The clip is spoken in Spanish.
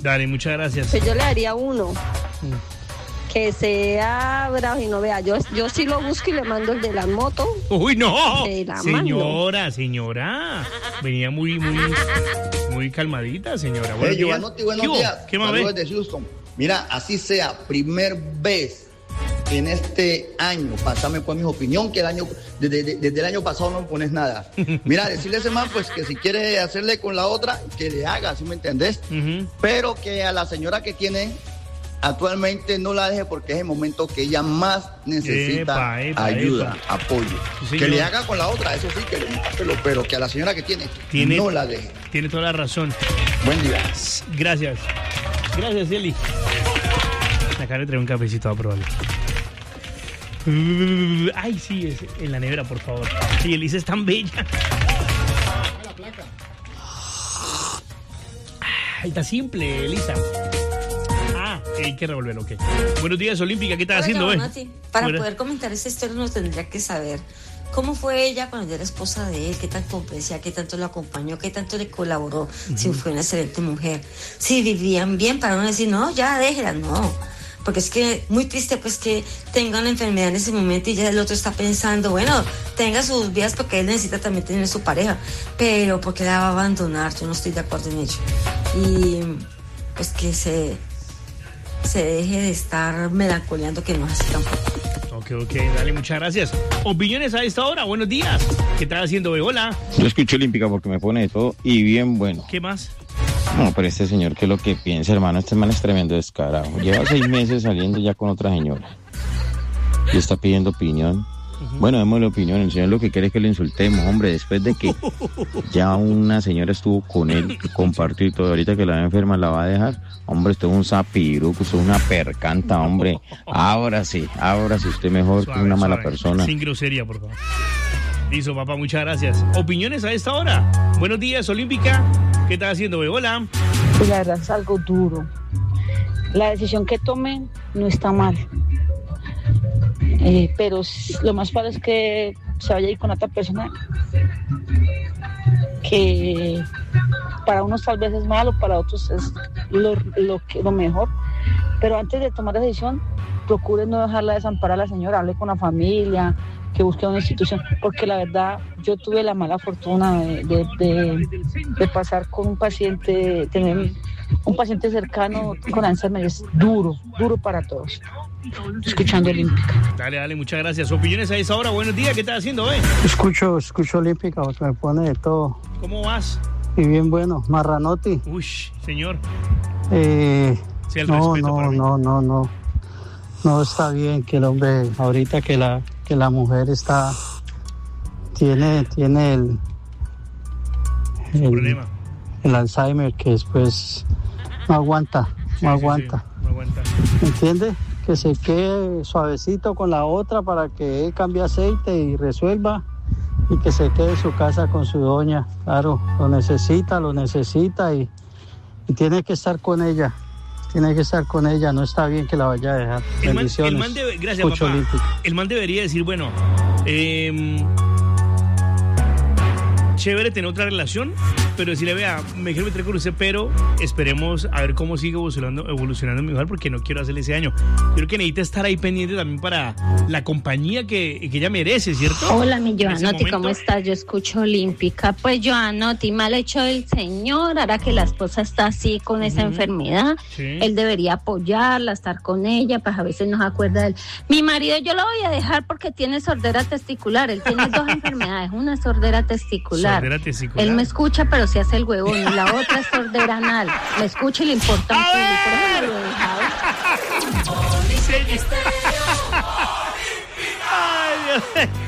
Dale, muchas gracias. Pues yo le daría uno. Que sea bravo y no vea. Yo sí lo busco y le mando el de la moto. ¡Uy, no! Señora. Venía muy calmadita, señora. Buenos días. Buenos días. ¿Qué más Saludos de Houston. Mira, así sea, primer vez en este año, pásame pues mi opinión, que desde el año pasado no me pones nada. Mira, decirle a ese man, pues, que si quiere hacerle con la otra, que le haga, ¿sí me entendés? Pero que a la señora que tiene actualmente no la deje, porque es el momento que ella más necesita ayuda, apoyo. Sí, que le haga con la otra, eso sí, que le pero que a la señora que tiene no la deje. Tiene toda la razón. Buen día. Gracias, Eli. Acá le traigo un cafecito a probarlo. Ay, sí, es en la nevera, por favor. Sí, Elisa es tan bella. La placa. Ay, está simple, Elisa. Hay que revolverlo, ok. Buenos días, Olímpica, ¿qué estás haciendo, Para poder comentar esa historia uno tendría que saber cómo fue ella cuando era esposa de él, qué tan complaceía, qué tanto lo acompañó, qué tanto le colaboró, si fue una excelente mujer, si vivían bien, para uno decir, no, ya déjela, no. Porque es que muy triste pues que tenga una enfermedad en ese momento y ya el otro está pensando, bueno, tenga sus vidas porque él necesita también tener su pareja, pero porque la va a abandonar, yo no estoy de acuerdo en ello. Y pues que se deje de estar melancoleando, que no es así tampoco. Ok, dale, muchas gracias. Opiniones a esta hora, buenos días. ¿Qué estás haciendo hoy? Hola. Yo escucho Olímpica porque me pone de todo y bien bueno. ¿Qué más? No, pero este señor, ¿qué es lo que piensa, hermano? Este man es tremendo descarado. Lleva 6 meses saliendo ya con otra señora. Y está pidiendo opinión. Bueno, démosle opinión. El señor lo que quiere es que le insultemos, hombre, después de que ya una señora estuvo con él, compartió y todo. Ahorita que la enferma la va a dejar. Hombre, usted es un zapiruco, usted es una percanta, hombre. Ábrase usted mejor, suave, que una mala persona. Sin grosería, por favor. Listo, papá, muchas gracias. Opiniones a esta hora. Buenos días, Olímpica. ¿Qué estás haciendo, güey? Hola. Pues la verdad es algo duro. La decisión que tomen no está mal. Pero lo más padre es que se vaya a ir con otra persona que para unos tal vez es malo, para otros es lo mejor. Pero antes de tomar la decisión, procure no dejarla desamparar a la señora, hable con la familia, que busque una institución, porque la verdad yo tuve la mala fortuna de pasar con un paciente, tener un paciente cercano con Alzheimer. Es duro para todos. Escuchando Olímpica. Dale, muchas gracias. Opiniones a esa hora, buenos días, ¿qué estás haciendo, Escucho Olímpica, porque me pone de todo. ¿Cómo vas? Y bien bueno, Marranotti. Uy, señor. No está bien que el hombre, ahorita que la mujer tiene el problema, el Alzheimer, que después no aguanta. ¿Entiende? Que se quede suavecito con la otra para que él cambie aceite y resuelva, y que se quede en su casa con su doña. Claro, lo necesita y tiene que estar con ella. No está bien que la vaya a dejar. Bendiciones. Gracias, papá. El man debería decir, bueno, chévere tener otra relación, pero decirle, vea, me quiero meter con usted, pero esperemos a ver cómo sigue evolucionando mi mujer, porque no quiero hacerle ese daño. Creo que necesita estar ahí pendiente también para la compañía que ella merece, ¿cierto? Hola, mi Joanotti, ¿cómo estás? Yo escucho Olímpica. Pues, Joanotti, mal hecho el señor, ahora que la esposa está así con esa enfermedad, él debería apoyarla, estar con ella, pues a veces nos acuerda de él. Mi marido yo lo voy a dejar porque tiene sordera testicular, él tiene 2 enfermedades, una es sordera testicular. Él me escucha, pero se hace el huevón, y la otra es sordera anal. Me escucha y le importa un culo, por eso me lo he dejado. Ay, Dios.